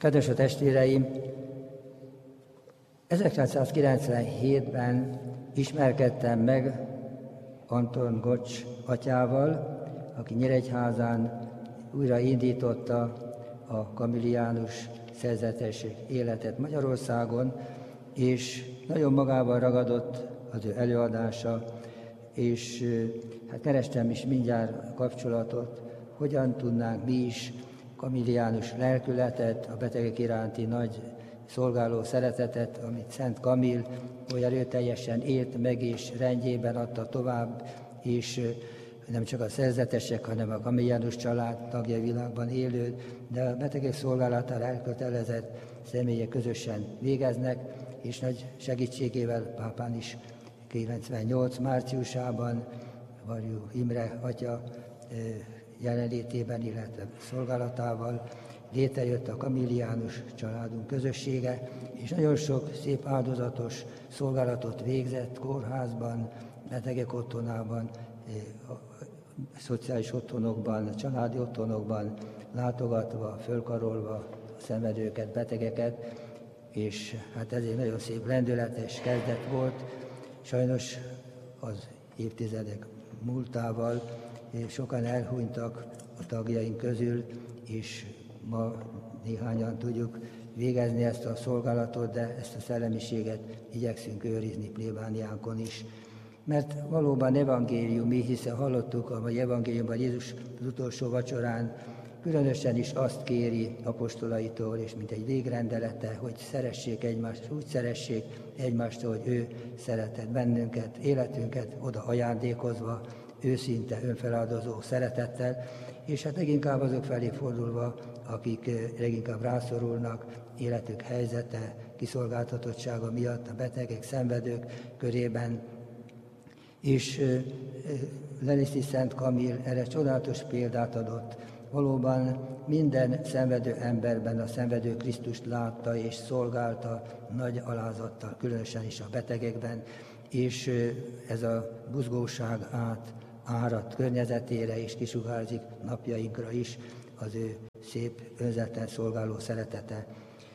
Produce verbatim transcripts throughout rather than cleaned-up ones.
Kedves a testvéreim, ezerkilencszázkilencvenhétben ismerkedtem meg Anton Gocs atyával, aki Nyíregyházán újra indította a kamiliánus szerzetesség életet Magyarországon, és nagyon magával ragadott az ő előadása, és hát kerestem is mindjárt kapcsolatot, hogyan tudnánk mi is kamiliánus lelkületet, a betegek iránti nagy szolgáló szeretetet, amit Szent Kamil olyan erőteljesen élt meg és rendjében adta tovább, és nem csak a szerzetesek, hanem a kamiliánus család tagja világban élő, de a betegek szolgálatára elkötelezett személyek közösen végeznek, és nagy segítségével Pápán is kilencvennyolc márciusában Varjú Imre atya jelenlétében, illetve szolgálatával létrejött a kamiliánus családunk közössége, és nagyon sok szép áldozatos szolgálatot végzett kórházban, betegek otthonában, szociális otthonokban, családi otthonokban, látogatva, fölkarolva a szenvedőket, betegeket, és hát ez egy nagyon szép lendületes kezdet volt. Sajnos az évtizedek múltával sokan elhunytak a tagjaink közül, és ma néhányan tudjuk végezni ezt a szolgálatot, de ezt a szellemiséget igyekszünk őrizni plébániánkon is. Mert valóban evangéliumi, hiszen hallottuk a evangéliumban Jézus az utolsó vacsorán, különösen is azt kéri apostolaitól, és mint egy végrendelete, hogy szeressék egymást, úgy szeressék egymást, hogy ő szeretett bennünket, életünket oda ajándékozva, őszinte, önfeláldozó szeretettel, és hát leginkább azok felé fordulva, akik leginkább rászorulnak, életük helyzete, kiszolgáltatottsága miatt a betegek, szenvedők körében. És Lelisi Szent Kamil erre csodálatos példát adott. Valóban minden szenvedő emberben a szenvedő Krisztust látta és szolgálta nagy alázattal, különösen is a betegekben, és ez a buzgóság át áradt környezetére és kisugárzik napjainkra is az ő szép, önzetlen szolgáló szeretete.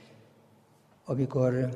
Amikor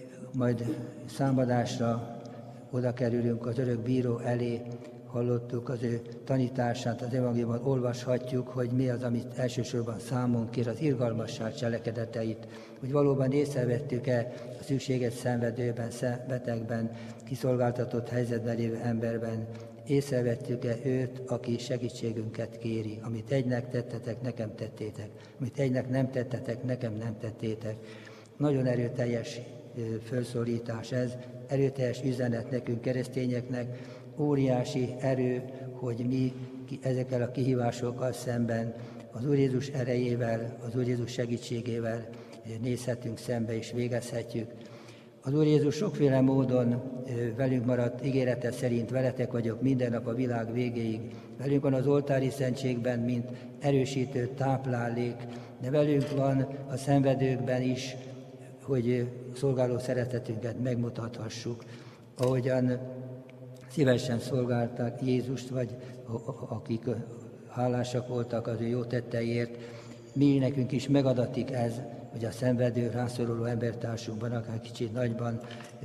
majd számadásra oda kerülünk az örök bíró elé, hallottuk az ő tanítását, az evangéliumban olvashatjuk, hogy mi az, amit elsősorban számon kér, az irgalmasság cselekedeteit, hogy valóban észrevettük-e a szükséges szenvedőben, betegben, kiszolgáltatott helyzetben lévő emberben, észrevettük-e őt, aki segítségünket kéri, amit egynek tettetek, nekem tettétek, amit egynek nem tettetek, nekem nem tettétek. Nagyon erőteljes felszólítás ez, erőteljes üzenet nekünk, keresztényeknek, óriási erő, hogy mi ezekkel a kihívásokkal szemben az Úr Jézus erejével, az Úr Jézus segítségével nézhetünk szembe és végezhetjük. Az Úr Jézus sokféle módon velünk maradt, ígérete szerint veletek vagyok minden nap a világ végéig. Velünk van az oltári szentségben, mint erősítő táplálék, de velünk van a szenvedőkben is, hogy szolgáló szeretetünket megmutathassuk. Ahogyan szívesen szolgálták Jézust, vagy akik hálásak voltak az ő jó tetteiért, mi nekünk is megadatik ez, hogy a szenvedő, rászoruló embertársunkban, akár kicsit nagyban,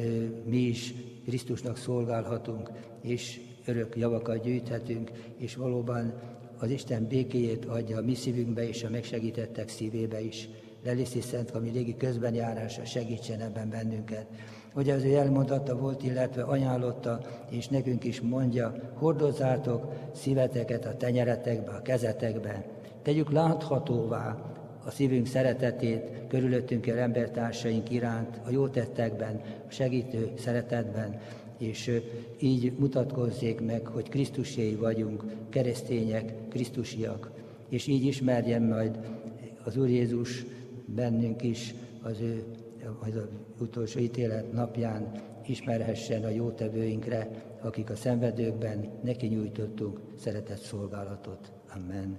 mi is Krisztusnak szolgálhatunk, és örök javakat gyűjthetünk, és valóban az Isten békéjét adja a mi szívünkbe és a megsegítettek szívébe is. Lelisi Szent Kamil régi közbenjárása segítsen ebben bennünket. Hogy az ő elmondata volt, illetve ajánlotta, és nekünk is mondja, hordozzátok szíveteket a tenyeretekbe, a kezetekbe. Tegyük láthatóvá a szívünk szeretetét körülöttünk el embertársaink iránt, a jó tettekben, a segítő szeretetben, és így mutatkozzék meg, hogy Krisztuséi vagyunk, keresztények, krisztusiak, és így ismerjen majd az Úr Jézus bennünk is az ő az utolsó ítélet napján ismerhessen a jótevőinkre, akik a szenvedőkben neki nyújtottunk szeretett szolgálatot. Amen.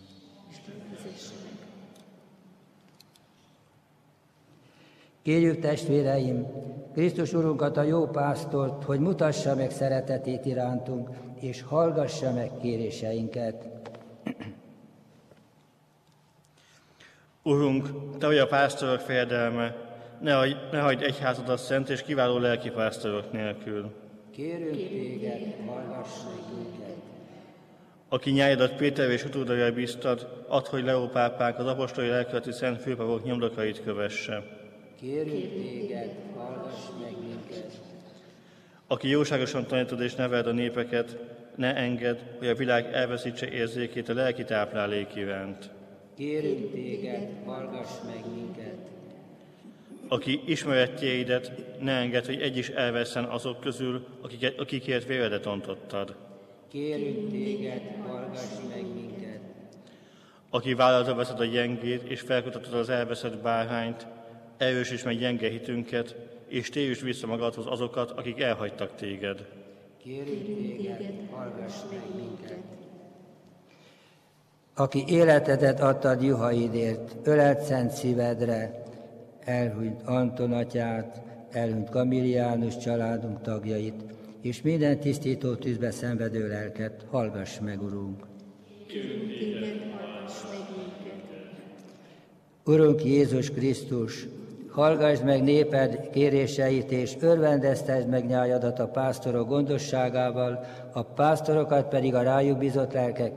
Kérjük, testvéreim, Krisztus Urunkat, a jó pásztort, hogy mutassa meg szeretetét irántunk, és hallgassa meg kéréseinket. Urunk, Te vagy a pásztorok fejedelme, ne, hagy, ne hagyd egyházadat szent és kiváló lelki pásztorok nélkül. Kérünk Téged, hallgass meg minket. Aki nyájadat Péter és utódaival bíztad, add, hogy Leó pápánk az apostoli lelkületi szent főpapok nyomdokait kövesse. Kérünk Téged, hallgass meg minket. Aki jóságosan tanítod és neveld a népeket, ne engedd, hogy a világ elveszítse érzékét a lelki táplálék iránt. Kérünk Téged, hallgass meg minket. Aki ismeretjeidet, ne engedd, hogy egy is elvesszen azok közül, akiket, akikért véredet ontottad. Kérünk Téged, hallgass meg minket. Aki vállalta veszed a gyengét, és felkutatod az elveszett bárányt, erősíts meg gyenge hitünket, és térjük vissza magadhoz azokat, akik elhagytak téged. Kérünk Téged, hallgass meg minket. Aki életedet adtad juhaidért, ölelt szent szívedre, elhunyt Anton atyát, elhunyt Kamiliánus családunk tagjait, és minden tisztító tűzbe szenvedő lelket, hallgass meg, Urunk. Kérünk Téged, hallgass meg minket. Urunk Jézus Krisztus, hallgass meg néped kéréseit, és örvendeztesd meg nyájadat a pásztorok gondosságával, a pásztorokat pedig a rájuk bizott lelkek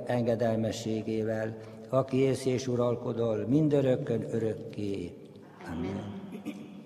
engedelmességével, aki élsz és uralkodol mindörökkön örökké. Amen.